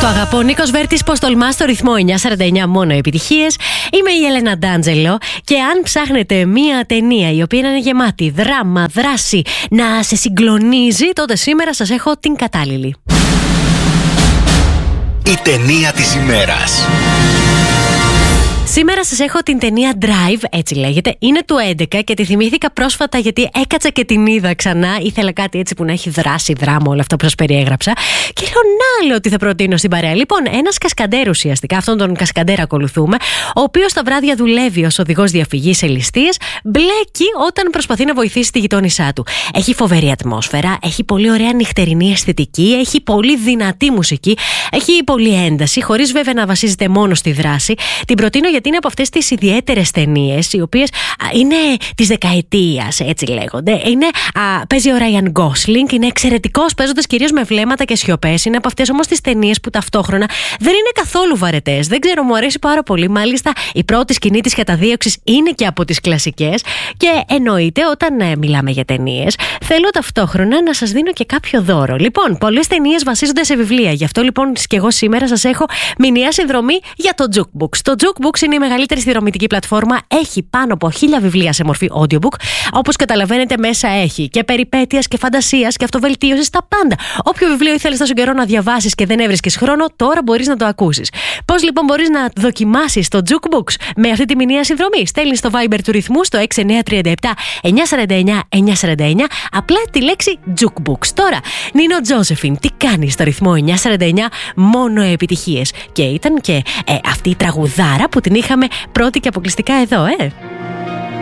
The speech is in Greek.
Το αγαπώ, Νίκος Βέρτης, πως τολμάς στο ρυθμό 949 μόνο επιτυχίες. Είμαι η Έλενα Ντάντζελο και αν ψάχνετε μία ταινία η οποία είναι γεμάτη δράμα, δράση, να σε συγκλονίζει, τότε σήμερα σας έχω την κατάλληλη. Η ταινία της ημέρας. Σήμερα σας έχω την ταινία Drive, έτσι λέγεται. Είναι του 11 και τη θυμήθηκα πρόσφατα γιατί έκατσα και την είδα ξανά. Ήθελα κάτι έτσι που να έχει δράση, δράμα, όλο αυτό που σας περιέγραψα. Και λέω ότι θα προτείνω στην παρέα. Λοιπόν, ένας κασκαντέρ ουσιαστικά, αυτόν τον κασκαντέρ ακολουθούμε, ο οποίος τα βράδια δουλεύει ως οδηγός διαφυγής σε ληστείες, μπλέκει όταν προσπαθεί να βοηθήσει τη γειτόνισά του. Έχει φοβερή ατμόσφαιρα, έχει πολύ ωραία νυχτερινή αισθητική, έχει πολύ δυνατή μουσική, έχει πολύ ένταση, χωρίς βέβαια να βασίζεται μόνο στη δράση. Την προτείνω γιατί είναι από αυτές τις ιδιαίτερες ταινίες, οι οποίες είναι της δεκαετίας, έτσι λέγονται. Παίζει ο Ράιαν Γκόσλινγκ, είναι εξαιρετικός παίζοντας κυρίως με βλέμματα και σιωπές. Είναι από αυτές όμως τις ταινίες που ταυτόχρονα δεν είναι καθόλου βαρετές. Δεν ξέρω, μου αρέσει πάρα πολύ. Μάλιστα, η πρώτη σκηνή της καταδίωξης είναι και από τις κλασικές. Και εννοείται, όταν μιλάμε για ταινίες, θέλω ταυτόχρονα να σας δίνω και κάποιο δώρο. Λοιπόν, πολλές ταινίες βασίζονται σε βιβλία. Γι' αυτό λοιπόν και εγώ σήμερα σας έχω μηνιαία συνδρομή για το Jukebox. Το Jukebox είναι η μεγαλύτερη συνδρομητική πλατφόρμα. Έχει πάνω από 1000 βιβλία σε μορφή audiobook. Όπως καταλαβαίνετε, μέσα έχει και περιπέτειας και φαντασίας και αυτοβελτίωσης, τα πάντα. Όποιο βιβλίο ήθελες τόσο καιρό να διαβάσεις και δεν έβρισκες χρόνο, τώρα μπορείς να το ακούσεις. Πώς λοιπόν μπορείς να δοκιμάσεις το Jukebox με αυτή τη μηνιαία συνδρομή? Στέλνεις στο Viber του ρυθμού στο 6937 949 949 απλά τη λέξη Jukebox. Τώρα, Νίνο Τζόζεφιν, τι κάνεις στο ρυθμό 949 μόνο επιτυχίες? Και ήταν και αυτή η τραγουδάρα που την είχαμε πρώτη και αποκλειστικά εδώ,